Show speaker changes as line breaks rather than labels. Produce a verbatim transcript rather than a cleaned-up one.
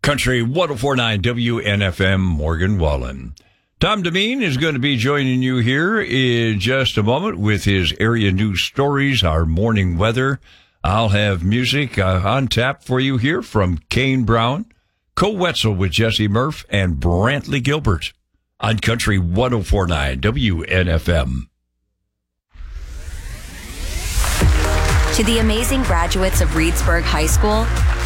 Country one oh four point nine W N F M, Morgan Wallen. Tom Demeen is going to be joining you here in just a moment with his area news stories, our morning weather. I'll have music uh, on tap for you here from Kane Brown, Co Wetzel with Jesse Murph, and Brantley Gilbert on Country one oh four point nine W N F M.
To the amazing graduates of Reedsburg High School,